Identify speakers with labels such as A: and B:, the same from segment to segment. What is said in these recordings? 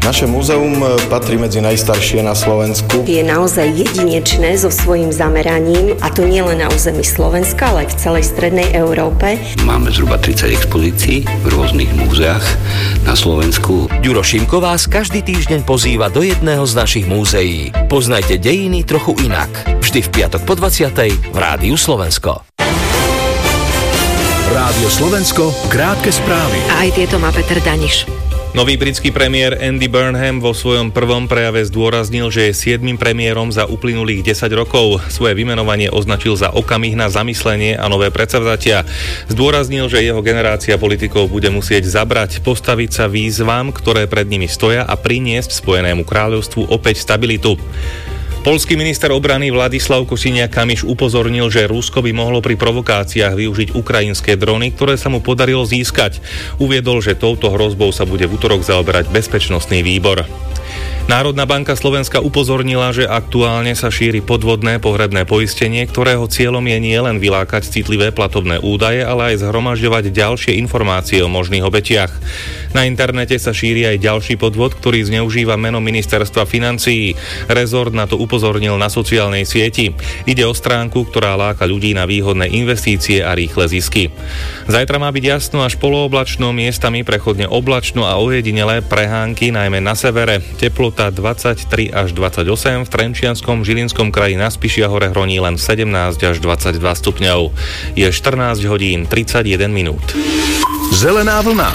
A: Naše múzeum patrí medzi najstaršie na Slovensku.
B: Je naozaj jedinečné so svojím zameraním, a to nie len na území Slovenska, ale aj v celej strednej Európe.
C: Máme zhruba 30 expozícií v rôznych múzeách na Slovensku.
D: Ďuro Šimko vás každý týždeň pozýva do jedného z našich múzeí. Poznajte dejiny trochu inak. Vždy v piatok po 20:00 v Rádiu Slovensko.
E: Rádio Slovensko, krátke správy.
F: A aj tieto má Peter Daniš.
G: Nový britský premiér Andy Burnham vo svojom prvom prejave zdôraznil, že je 7. premiérom za uplynulých 10 rokov. Svoje vymenovanie označil za okamih na zamyslenie a nové predsavzatia. Zdôraznil, že jeho generácia politikov bude musieť zabrať, postaviť sa výzvam, ktoré pred nimi stoja a priniesť Spojenému kráľovstvu opäť stabilitu. Poľský minister obrany Vladislav Kosiniak-Kamyš upozornil, že Rusko by mohlo pri provokáciách využiť ukrajinské drony, ktoré sa mu podarilo získať. Uviedol, že touto hrozbou sa bude v utorok zaoberať Bezpečnostný výbor. Národná banka Slovenska upozornila, že aktuálne sa šíri podvodné pohrebné poistenie, ktorého cieľom je nielen vylákať citlivé platobné údaje, ale aj zhromažďovať ďalšie informácie o možných obetiach. Na internete sa šíri aj ďalší podvod, ktorý zneužíva meno ministerstva financií. Rezort na to upozornil na sociálnej sieti. Ide o stránku, ktorá láka ľudí na výhodné investície a rýchle zisky. Zajtra má byť jasno až polooblačno, miestami prechodne oblačno a ojedinelé prehánky, najmä na severe. Teplota 23 až 28, v Trenčianskom, Žilinskom kraji na Spišia hore hroní len 17 až 22 stupňov. Je 14 hodín 31 minút.
E: Zelená vlna.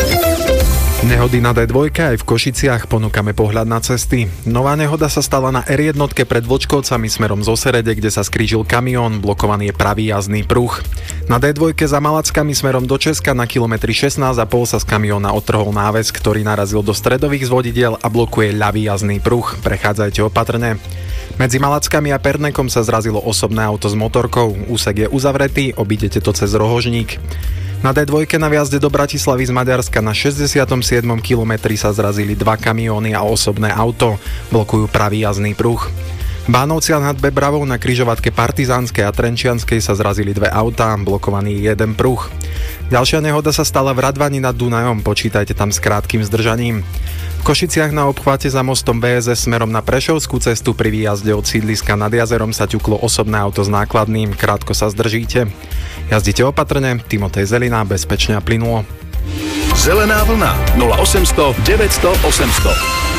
H: Nehody na D2 aj v Košiciach, ponúkame pohľad na cesty. Nová nehoda sa stala na R1 pred Vlčkovcami smerom z Oserede, kde sa skrížil kamión, blokovaný je pravý jazdný pruh. Na D2 za Malackami smerom do Česka na kilometri 16,5 sa z kamióna odtrhol náväz, ktorý narazil do stredových zvodidiel a blokuje ľavý jazdný pruh. Prechádzajte opatrne. Medzi Malackami a Pernekom sa zrazilo osobné auto s motorkou. Úsek je uzavretý, obídete to cez Rohožník. Na D2 na viazde do Bratislavy z Maďarska na 67. kilometri sa zrazili dva kamióny a osobné auto. Blokujú pravý jazdný pruh. Bánovciach nad Bebravou na križovatke Partizánskej a Trenčianskej sa zrazili dve autá, blokovaný jeden pruh. Ďalšia nehoda sa stala v Radvani nad Dunajom, počítajte tam s krátkym zdržaním. V Košiciach na obchvate za mostom BSS smerom na Prešovskú cestu pri výjazde od sídliska nad jazerom sa ťuklo osobné auto s nákladným, krátko sa zdržíte. Jazdite opatrne, Timotej Zelina, bezpečne a plynulo.
E: Zelená vlna 0800 900 800.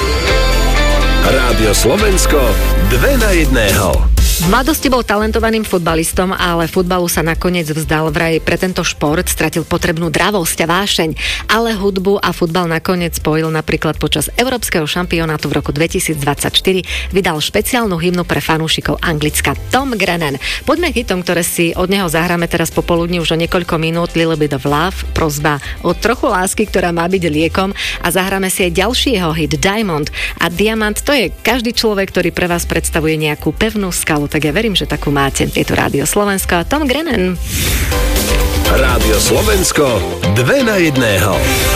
E: Rádio Slovensko 2:1.
F: V mladosti bol talentovaným futbalistom, ale futbalu sa nakoniec vzdal. Vraj pre tento šport stratil potrebnú dravosť a vášeň, ale hudbu a futbal nakoniec spojil. Napríklad počas Európskeho šampionátu v roku 2024 vydal špeciálnu hymnu pre fanúšikov Anglicka. Tom Grennan. Poďme k hitom, ktoré si od neho zahráme teraz popoludní už o niekoľko minút. Little Bit of Love, prosba o trochu lásky, ktorá má byť liekom, a zahráme si aj ďalší jeho hit Diamond. A Diamant, to je každý človek, ktorý pre vás predstavuje nejakú pevnú skalu. Tak ja verím, že takú máte. Je tu Rádio Slovensko a Tom Grennan.
E: Rádio Slovensko 2:1.